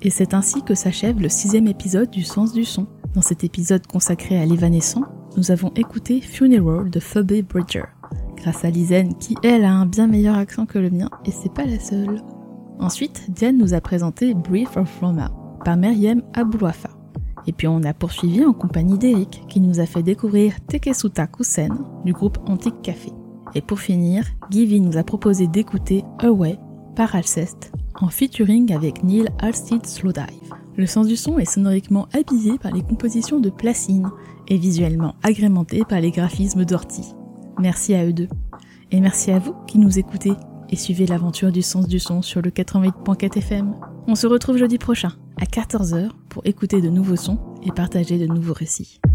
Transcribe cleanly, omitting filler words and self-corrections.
Et c'est ainsi que s'achève le 6e épisode du Sens du son. Dans cet épisode consacré à l'évanescent, nous avons écouté Funeral de Phoebe Bridger, grâce à Lisanne qui, elle, a un bien meilleur accent que le mien, et c'est pas la seule. Ensuite, Diane nous a présenté Brief of Roma, par Meriem Aboulouafa. Et puis on a poursuivi en compagnie d'Eric, qui nous a fait découvrir Tekesuta Kusen, du groupe Antique Café. Et pour finir, Givy nous a proposé d'écouter Away, par Alceste, en featuring avec Neil Halstead Slowdive. Le Sens du son est sonoriquement habillé par les compositions de Placine et visuellement agrémenté par les graphismes d'Orty. Merci à eux deux. Et merci à vous qui nous écoutez et suivez l'aventure du Sens du son sur le 88.4 FM. On se retrouve jeudi prochain à 14h pour écouter de nouveaux sons et partager de nouveaux récits.